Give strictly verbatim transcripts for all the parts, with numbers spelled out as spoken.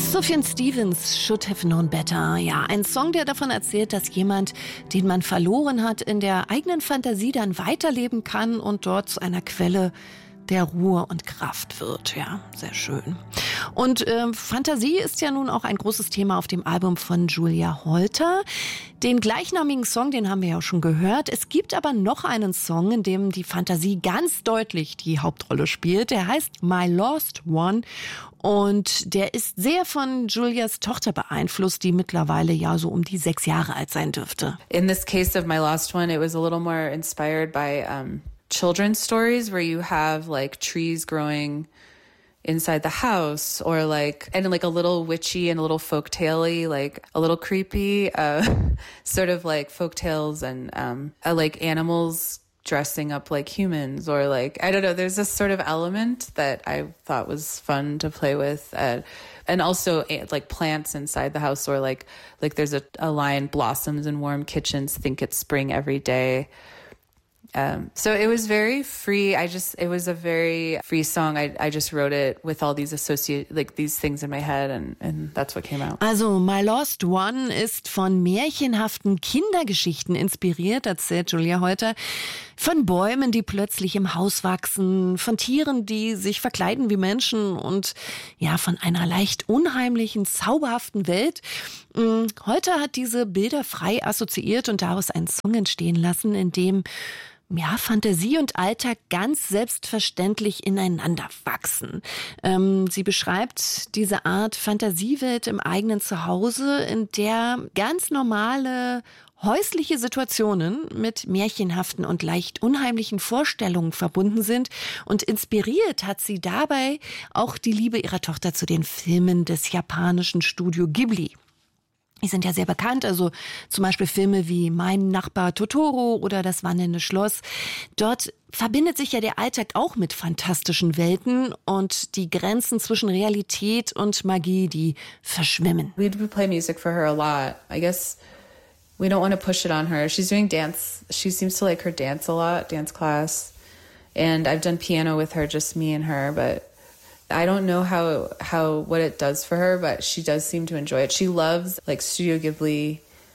Sufjan Stevens, Should Have Known Better. Ja, ein Song, der davon erzählt, dass jemand, den man verloren hat, in der eigenen Fantasie dann weiterleben kann und dort zu einer Quelle der Ruhe und Kraft wird. Ja, sehr schön. Und äh, Fantasie ist ja nun auch ein großes Thema auf dem Album von Julia Holter. Den gleichnamigen Song, den haben wir ja auch schon gehört. Es gibt aber noch einen Song, in dem die Fantasie ganz deutlich die Hauptrolle spielt. Der heißt My Lost One und der ist sehr von Julias Tochter beeinflusst, die mittlerweile ja so um die sechs Jahre alt sein dürfte. In this case of My Lost One, it was a little more inspired by um, children's stories where you have like trees growing inside the house, or like, and like a little witchy and a little folktale-y, like a little creepy, uh, sort of like folktales and um, uh, like animals dressing up like humans, or like, I don't know, there's this sort of element that I thought was fun to play with. Uh, and also like plants inside the house, or like, like there's a, a line, blossoms in warm kitchens, think it's spring every day. Um, so it was very free. I just, it was a very free song. I, I just wrote it with all these associate, like these things in my head, and, and that's what came out. Also My Lost One ist von märchenhaften Kindergeschichten inspiriert, erzählt Julia Holter. Von Bäumen, die plötzlich im Haus wachsen, von Tieren, die sich verkleiden wie Menschen und ja, von einer leicht unheimlichen, zauberhaften Welt. Holter hat diese Bilder frei assoziiert und daraus einen Song entstehen lassen, in dem ja, Fantasie und Alltag ganz selbstverständlich ineinander wachsen. Ähm, sie beschreibt diese Art Fantasiewelt im eigenen Zuhause, in der ganz normale häusliche Situationen mit märchenhaften und leicht unheimlichen Vorstellungen verbunden sind. Und inspiriert hat sie dabei auch die Liebe ihrer Tochter zu den Filmen des japanischen Studio Ghibli. Die sind ja sehr bekannt, also zum Beispiel Filme wie Mein Nachbar Totoro oder Das wandelnde Schloss. Dort verbindet sich ja der Alltag auch mit fantastischen Welten und die Grenzen zwischen Realität und Magie, die verschwimmen. We play music for her a lot. I guess we don't want to push it on her. She's doing dance. She seems to like her dance a lot, dance class. And I've done piano with her, just me and her, but I don't know how how what it does for her, but she does seem to enjoy it. She loves like Studio Ghibli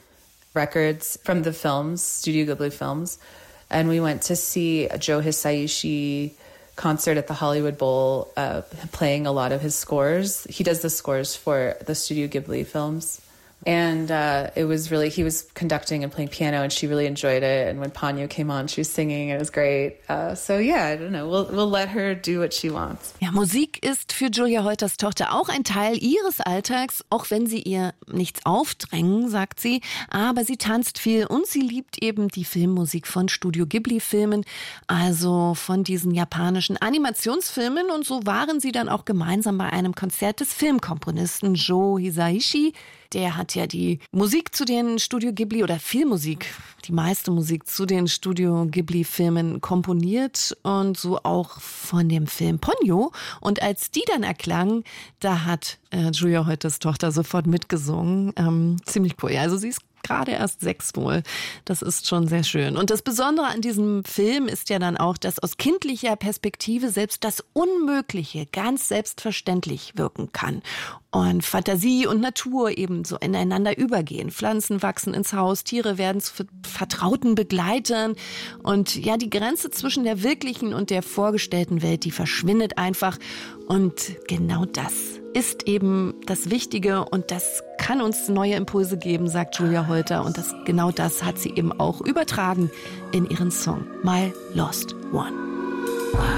records from the films, Studio Ghibli films. And we went to see a Joe Hisaishi concert at the Hollywood Bowl, uh, playing a lot of his scores. He does the scores for the Studio Ghibli films. And uh, it was really, he was conducting and playing piano, and she really enjoyed it. And when Ponyo came on, she was singing, and it was great. Uh, so yeah, I don't know, we'll, we'll let her do what she wants. Ja, Musik ist für Julia Holters Tochter auch ein Teil ihres Alltags, auch wenn sie ihr nichts aufdrängen, sagt sie. Aber sie tanzt viel und sie liebt eben die Filmmusik von Studio Ghibli-Filmen, also von diesen japanischen Animationsfilmen. Und so waren sie dann auch gemeinsam bei einem Konzert des Filmkomponisten Joe Hisaishi. Der hat ja die Musik zu den Studio Ghibli oder Filmmusik, die meiste Musik zu den Studio Ghibli-Filmen komponiert und so auch von dem Film Ponyo. Und als die dann erklang, da hat äh, Julia Holters Tochter sofort mitgesungen. Ähm, ziemlich cool. Ja, also sie ist gerade erst sechs wohl. Das ist schon sehr schön. Und das Besondere an diesem Film ist ja dann auch, dass aus kindlicher Perspektive selbst das Unmögliche ganz selbstverständlich wirken kann. Und Fantasie und Natur eben so ineinander übergehen. Pflanzen wachsen ins Haus, Tiere werden zu vertrauten Begleitern. Und ja, die Grenze zwischen der wirklichen und der vorgestellten Welt, die verschwindet einfach. Und genau das ist eben das Wichtige und das kann uns neue Impulse geben, sagt Julia Holter. Und das, genau das hat sie eben auch übertragen in ihren Song My Lost One.